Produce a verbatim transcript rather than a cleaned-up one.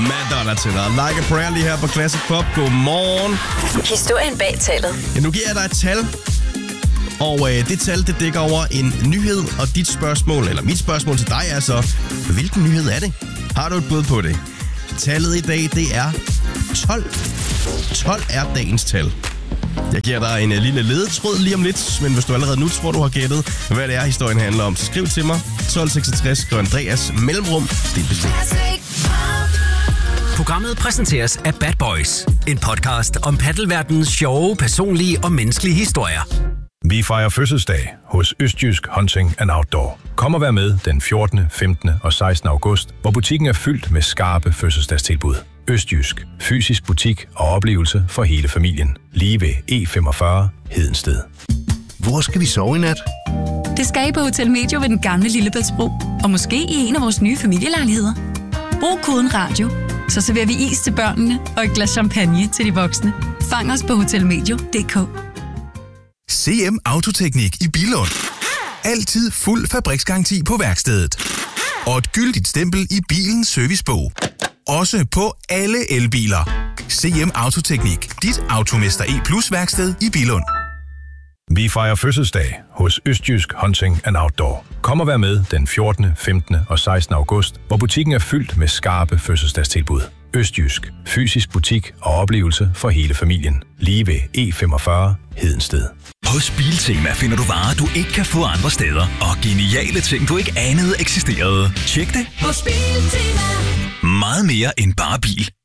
Madonna til dig. Like a Prayer lige her på Classic Pop. Godmorgen. Historien bag tallet. Ja, nu giver jeg dig et tal. Og øh, det tal, det dækker over en nyhed, og dit spørgsmål, eller mit spørgsmål til dig er så, hvilken nyhed er det? Har du et bud på det? Tallet i dag, det er tolv. tolv er dagens tal. Jeg giver dig en uh, lille ledetråd lige om lidt, men hvis du allerede nu tror, du har gættet, hvad det er, historien handler om, så skriv til mig. tolv seksogtres, skriv Andreas mellemrum, din besked. Programmet præsenteres af Bad Boys, en podcast om paddelverdenens sjove, personlige og menneskelige historier. Vi fejrer fødselsdag hos Østjysk Hunting and Outdoor. Kom og vær med den fjortende, femtende og sekstende august, hvor butikken er fyldt med skarpe fødselsdagstilbud. Østjysk. Fysisk butik og oplevelse for hele familien. Lige ved E femogfyrre Hedensted. Hvor skal vi sove i nat? Det skal I på Hotel Medio ved den gamle Lillebæltsbro. Og måske i en af vores nye familielejligheder. Brug koden radio, så serverer vi is til børnene og et glas champagne til de voksne. Fang os på hotel medio punktum d k. C M Autoteknik i Billund. Altid fuld fabriksgaranti på værkstedet. Og et gyldigt stempel i bilens servicebog. Også på alle elbiler. C M Autoteknik. Dit Automester E Plus værksted i Billund. Vi fejrer fødselsdag hos Østjysk Hunting and Outdoor. Kom og vær med den fjortende, femtende og sekstende august, hvor butikken er fyldt med skarpe fødselsdagstilbud. Østjysk. Fysisk butik og oplevelse for hele familien. Lige ved E femogfyrre Hedensted. Hos Biltema finder du varer, du ikke kan få andre steder. Og geniale ting, du ikke anede eksisterede. Tjek det. Hos Biltema. Meget mere end bare bil.